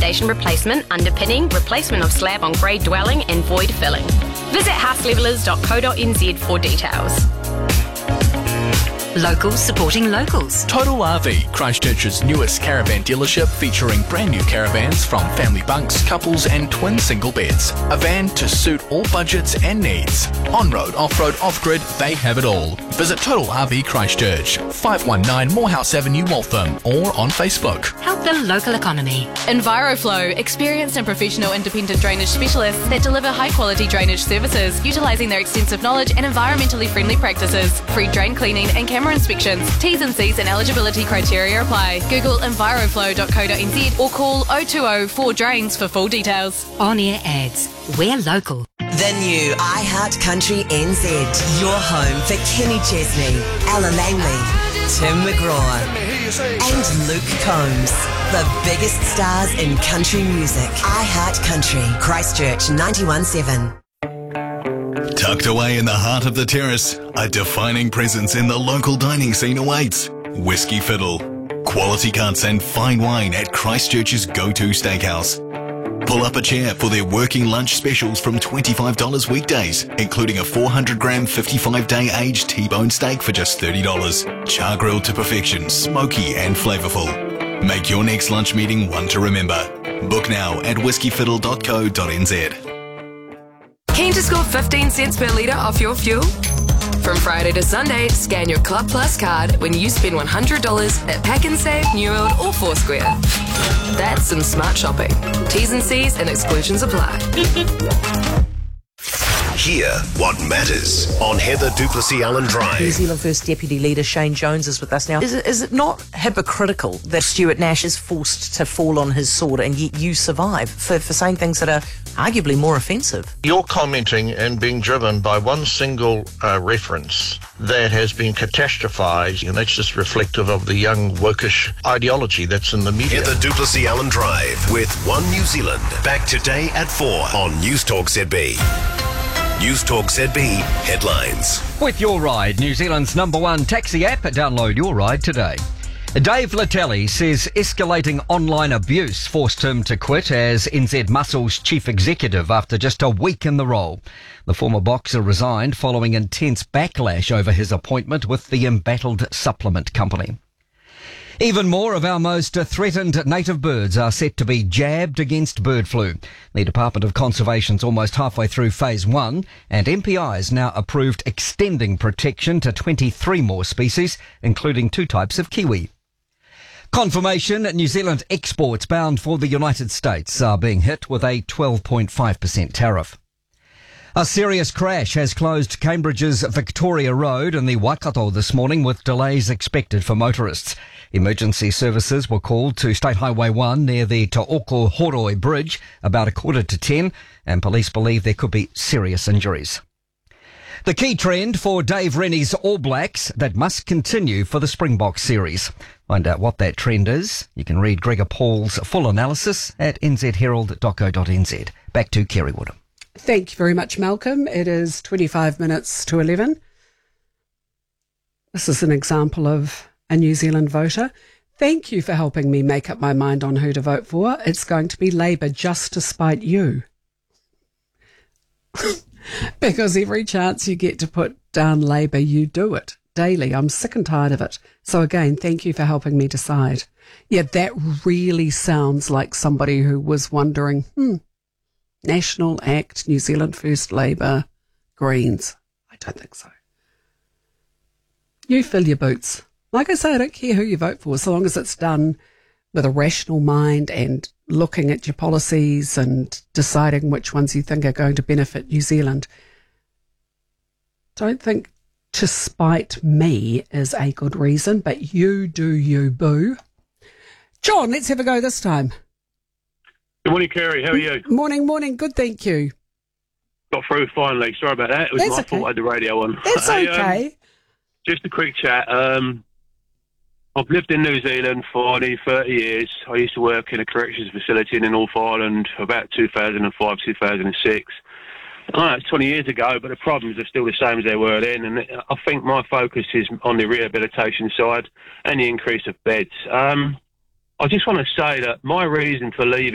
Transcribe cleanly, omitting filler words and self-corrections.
foundation replacement, underpinning, replacement of slab on grade dwelling and void filling. Visit houselevelers.co.nz for details. Locals supporting locals. Total RV, Christchurch's newest caravan dealership featuring brand new caravans from family bunks, couples and twin single beds. A van to suit all budgets and needs. On-road, off-road, off-grid, they have it all. Visit Total RV Christchurch, 519 Morehouse Avenue, Waltham, or on Facebook. Help the local economy. EnviroFlow, experienced and professional independent drainage specialists that deliver high-quality drainage services utilising their extensive knowledge and environmentally friendly practices. Free drain cleaning and camera inspections. T's and C's and eligibility criteria apply. Google enviroflow.co.nz or call 020 4Drains for full details. On-air ads. We're local. The new iHeart Country NZ. Your home for Kenny Chesney, Ella Langley, Tim McGraw, and Luke Combs. The biggest stars in country music. iHeart Country, Christchurch 91.7. Tucked away in the heart of the terrace, a defining presence in the local dining scene awaits. Whiskey Fiddle. Quality cuts and fine wine at Christchurch's go-to steakhouse. Pull up a chair for their working lunch specials from $25 weekdays, including a 400-gram 55-day aged T-bone steak for just $30. Char grilled to perfection, smoky and flavourful. Make your next lunch meeting one to remember. Book now at whiskeyfiddle.co.nz. Keen to score 15 cents per litre off your fuel? From Friday to Sunday, scan your Club Plus card when you spend $100 at Pack and Save, New World or Foursquare. That's some smart shopping. T's and C's and exclusions apply. Hear what matters on Heather Duplessis-Allen Drive. New Zealand First Deputy Leader Shane Jones is with us now. Is it not hypocritical that Stuart Nash is forced to fall on his sword and yet you survive for saying things that are arguably more offensive? You're commenting and being driven by one single reference that has been catastrophized, and that's just reflective of the young wokish ideology that's in the media. Heather Duplessis-Allen Drive with One New Zealand. Back today at 4 on News Talk ZB. News Talk ZB headlines. With Your Ride, New Zealand's #1 taxi app. Download Your Ride today. Dave Latelli says escalating online abuse forced him to quit as NZ Muscle's chief executive after just a week in the role. The former boxer resigned following intense backlash over his appointment with the embattled supplement company. Even more of our most threatened native birds are set to be jabbed against bird flu. The Department of Conservation's almost halfway through Phase 1, and MPI has now approved extending protection to 23 more species, including 2 types of kiwi. Confirmation New Zealand exports bound for the United States are being hit with a 12.5% tariff. A serious crash has closed Cambridge's Victoria Road in the Waikato this morning, with delays expected for motorists. Emergency services were called to State Highway 1 near the Te Oko Horoi Bridge about 9:45, and police believe there could be serious injuries. The key trend for Dave Rennie's All Blacks that must continue for the Springbok series. Find out what that trend is. You can read Gregor Paul's full analysis at nzherald.co.nz. Back to Kerry Woodham. Thank you very much, Malcolm. It is 25 minutes to 11. This is an example of a New Zealand voter. Thank you for helping me make up my mind on who to vote for. It's going to be Labour just to spite you. Because every chance you get to put down Labour, you do it daily. I'm sick and tired of it. So again, thank you for helping me decide. Yeah, that really sounds like somebody who was wondering, National Act, New Zealand First Labour, Greens. I don't think so. You fill your boots. Like I say, I don't care who you vote for, so long as it's done with a rational mind and looking at your policies and deciding which ones you think are going to benefit New Zealand. Don't think to spite me is a good reason, but you do you, boo. John, let's have a go this time. Good morning, Kerry. How are you? Morning. Good, thank you. Got through finally. Sorry about that. It was my fault I had the radio on. That's okay. Just a quick chat. I've lived in New Zealand for nearly 30 years. I used to work in a corrections facility in the North Island about 2005, 2006. I know it's 20 years ago, but the problems are still the same as they were then. And I think my focus is on the rehabilitation side and the increase of beds. I just want to say that my reason for leaving